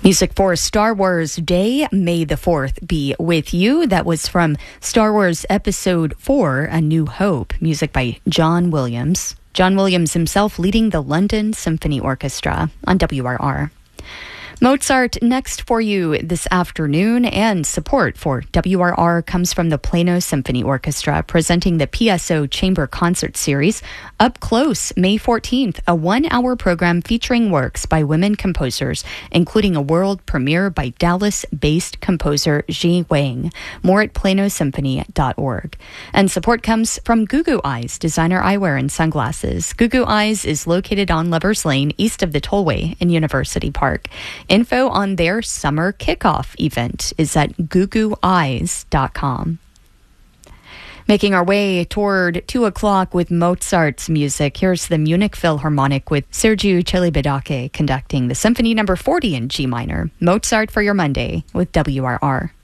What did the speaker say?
Music for Star Wars Day, May the 4th be with you. That was from Star Wars Episode 4, A New Hope, music by John Williams. John Williams himself leading the London Symphony Orchestra on WRR. Mozart next for you this afternoon, and support for WRR comes from the Plano Symphony Orchestra, presenting the PSO Chamber Concert Series Up Close, May 14th, a one-hour program featuring works by women composers, including a world premiere by Dallas-based composer Ji Wang. More at planosymphony.org. And support comes from Goo Goo Eyes, designer eyewear and sunglasses. Goo Goo Eyes is located on Lovers Lane, east of the Tollway in University Park. Info on their summer kickoff event is at googooeyes.com. Making our way toward 2 o'clock with Mozart's music, here's the Munich Philharmonic with Sergiu Celibidache conducting the Symphony No. 40 in G minor. Mozart for your Monday with WRR.